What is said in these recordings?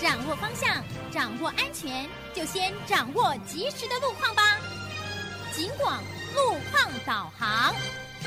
掌握方向，掌握安全，就先掌握及时的路况吧。警广路况导航。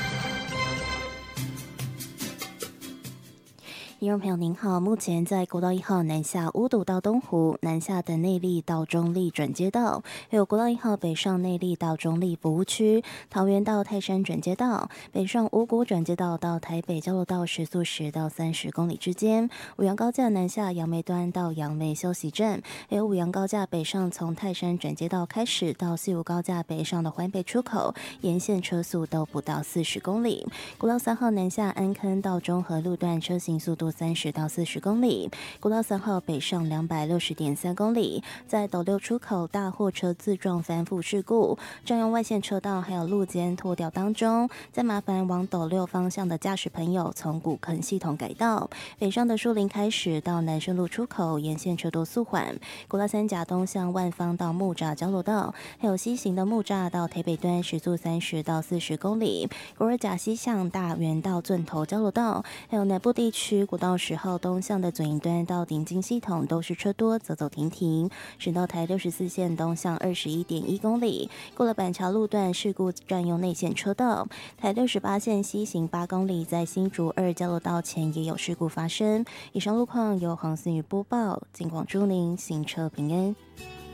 听众朋友您好，目前在国道1号南下乌堵到东湖南下的内壢到中壢转接道，还有国道1号北上内壢到中壢服务区、桃园到泰山转接道、北上五股转接道到台北交流道时速10到30公里之间，五杨高架南下杨梅端到杨梅休息站，还有五杨高架北上从泰山转接道开始到西武高架北上的环北出口，沿线车速都不到40公里。国道3号南下安坑到中和路段车行速度30到40公里，国道3号北上260.3公里，在斗六出口大货车自撞翻覆事故，占用外线车道还有路肩脱掉当中，再麻烦往斗六方向的驾驶朋友从古坑系统改道，北上的树林开始到南顺路出口沿线车多速缓，国道3甲东向万方到木栅交流道，还有西行的木栅到台北端时速30到40公里，国二甲西向大园到圳头交流道，还有南部地区国道10号东向的左营端到顶金系统都是车多，走走停停。省道台64线东向21.1公里，过了板桥路段事故占用内线车道。台68线西行8公里，在新竹2交流道前也有事故发生。以上路况由黄思雨播报，警广祝您行车平安。